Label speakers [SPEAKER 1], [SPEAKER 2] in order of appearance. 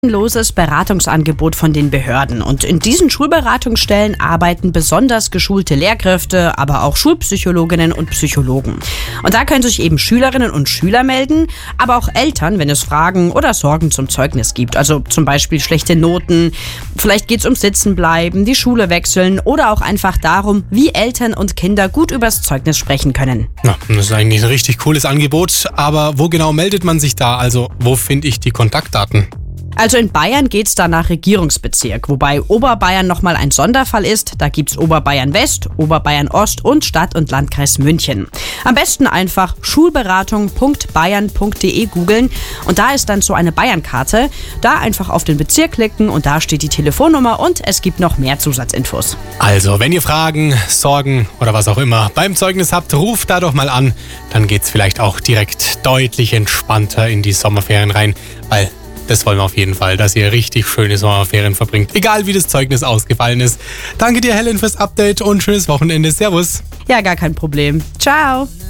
[SPEAKER 1] Kostenloses Beratungsangebot von den Behörden. Und in diesen Schulberatungsstellen arbeiten besonders geschulte Lehrkräfte, aber auch Schulpsychologinnen und Psychologen. Und da können sich eben Schülerinnen und Schüler melden, aber auch Eltern, wenn es Fragen oder Sorgen zum Zeugnis gibt. Also zum Beispiel schlechte Noten, vielleicht geht es um Sitzenbleiben, die Schule wechseln oder auch einfach darum, wie Eltern und Kinder gut übers Zeugnis sprechen können.
[SPEAKER 2] Ja, das ist eigentlich ein richtig cooles Angebot. Aber wo genau meldet man sich da? Also wo finde ich die Kontaktdaten?
[SPEAKER 1] Also in Bayern geht's da nach Regierungsbezirk, wobei Oberbayern nochmal ein Sonderfall ist. Da gibt's Oberbayern West, Oberbayern Ost und Stadt- und Landkreis München. Am besten einfach schulberatung.bayern.de googeln und da ist dann so eine Bayernkarte. Da einfach auf den Bezirk klicken und da steht die Telefonnummer und es gibt noch mehr Zusatzinfos.
[SPEAKER 2] Also, wenn ihr Fragen, Sorgen oder was auch immer beim Zeugnis habt, ruft da doch mal an. Dann geht's vielleicht auch direkt deutlich entspannter in die Sommerferien rein, weil das wollen wir auf jeden Fall, dass ihr richtig schöne Sommerferien verbringt, egal wie das Zeugnis ausgefallen ist. Danke dir, Helen, fürs Update und schönes Wochenende. Servus.
[SPEAKER 1] Ja, gar kein Problem. Ciao.